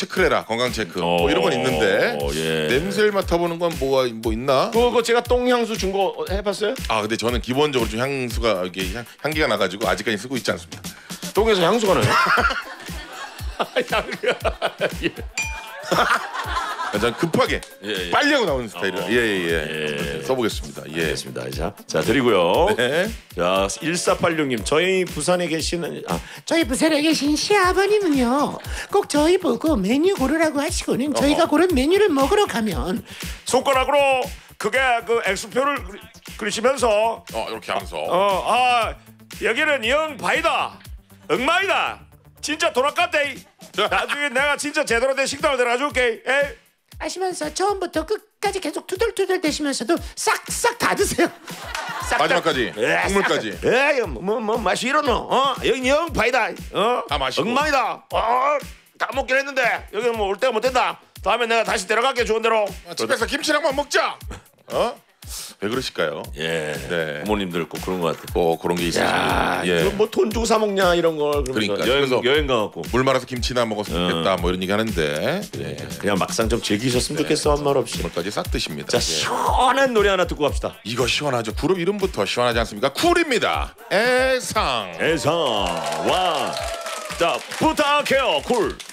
체크를 해라. 건강 체크. 뭐 이런 건 있는데 예. 냄새를 맡아보는 건 뭐 있나? 그거 제가 똥향수 준 거 해봤어요? 아 근데 저는 기본적으로 좀 향수가 이게 향기가 나가지고 아직까지 쓰고 있지 않습니다. 똥에서 향수가 나요? 향기가 예. 저는 급하게 예. 빨리 하고 나오는 스타일이라 예. 써보겠습니다. 예. 알겠습니다. 자 드리고요. 네. 자 1486님 저희 부산에 계시는 저희 부산에 계신 시아버님은요 꼭 저희 보고 메뉴 고르라고 하시고는 저희가 고른 메뉴를 먹으러 가면 손가락으로 그게 그 X표를 그리시면서 이렇게 하면서 여기는 영 바이다 엉망이다 진짜 돈 아깝대 나중에 내가 진짜 제대로 된 식당을 데려가줄게 하시면서 처음부터 끝까지 계속 투덜투덜 대시면서도 싹싹 다 드세요. 마지막까지 국물까지 에이 뭐 맛이 이러노 여기 영 바이다 다 마시고 엉망이다 다 먹긴 했는데 여기 뭐 올 때가 못 된다 다음에 내가 다시 데려갈게 좋은 대로 집에서 김치랑만 먹자. 왜 그러실까요? 예 네. 부모님들 꼭 그런 것 같아요. 그런 게 있으시죠. 예. 뭐 돈 주고 사 먹냐 이런 걸 그러니까 그래서 여행 가갖고 물 말아서 김치나 먹었으면 좋겠다 뭐 이런 얘기 하는데 그냥 막상 좀 즐기셨으면 좋겠어 한 말 없이. 오늘까지 싹 드십니다. 자 시원한 노래 하나 듣고 갑시다. 이거 시원하죠. 그룹 이름부터 시원하지 않습니까? 쿨입니다. 애상. 애상 와. 자 부탁해요 쿨.